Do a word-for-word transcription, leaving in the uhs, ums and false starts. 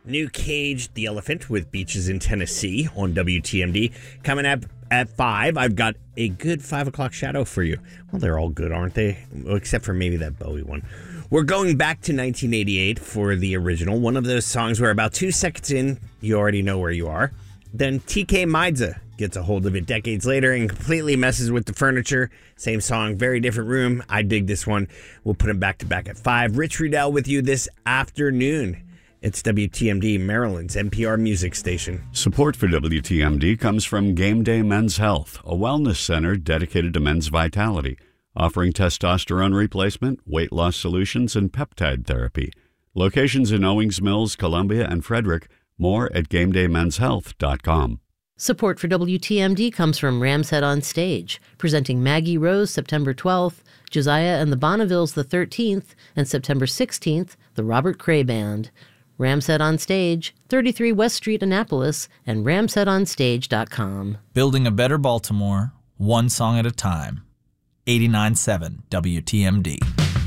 New Cage the Elephant with Beaches in Tennessee on W T M D. Coming up at five, I've got a good five o'clock shadow for you. Well, they're all good, aren't they? Well, except for maybe that Bowie one. We're going back to nineteen eighty-eight for the original. One of those songs where about two seconds in, you already know where you are. Then T K Maidza gets a hold of it decades later and completely messes with the furniture. Same song, very different room. I dig this one. We'll put them back to back at five. Rich Riddell with you this afternoon. It's W T M D, Maryland's N P R music station. Support for W T M D comes from Game Day Men's Health, a wellness center dedicated to men's vitality, offering testosterone replacement, weight loss solutions, and peptide therapy. Locations in Owings Mills, Columbia, and Frederick. More at game day men's health dot com. Support for W T M D comes from Ramshead on Stage, presenting Maggie Rose September twelfth, Josiah and the Bonnevilles the thirteenth, and September sixteenth, the Robert Cray Band. Ramshead on Stage, thirty-three West Street, Annapolis, and ramshead on stage dot com. Building a better Baltimore, one song at a time. eighty-nine point seven W T M D.